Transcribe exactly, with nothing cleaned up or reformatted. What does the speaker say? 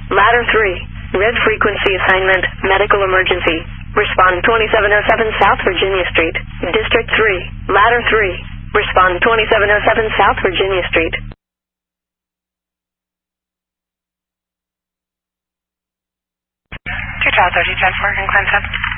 Ladder three, red frequency assignment, medical emergency. Respond twenty-seven oh seven South Virginia Street. District three, Ladder three. Respond twenty-seven oh seven South Virginia Street. two twelve thirty, ten four, Clinton.